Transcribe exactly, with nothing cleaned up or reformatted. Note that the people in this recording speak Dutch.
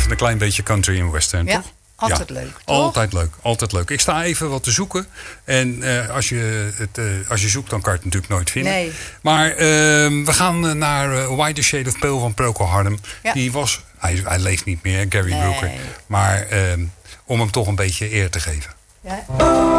even een klein beetje country en western, Ja, toch? altijd Ja. leuk. Toch? Altijd leuk, altijd leuk. Ik sta even wat te zoeken. En uh, als, je het, uh, als je zoekt, dan kan je het natuurlijk nooit vinden. Nee. Maar uh, we gaan naar uh, Whiter Shade of Pale van Procol Harum. Ja. Die was, hij, hij leeft niet meer, Gary nee. Brooker. Maar uh, om hem toch een beetje eer te geven. Ja.